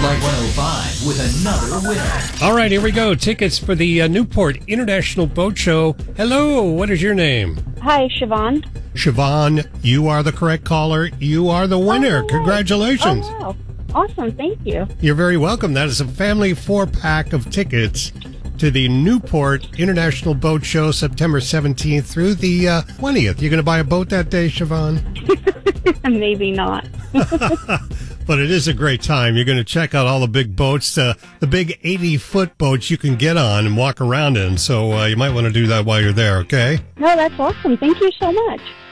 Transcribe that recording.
Light 105 with another winner. All right, here we go. Tickets for the Newport International Boat Show. Hello, what is your name? Hi, Siobhan. Siobhan, you are the correct caller. You are the winner. Oh, Congratulations. Oh, wow. Awesome. Thank you. You're very welcome. That is a family 4-pack of tickets to the Newport International Boat Show, September 17th through the 20th. You're going to buy a boat that day, Siobhan? Maybe not. But it is a great time. You're going to check out all the big boats, the big 80-foot boats you can get on and walk around in. So you might want to do that while you're there, okay? No, that's awesome. Thank you so much.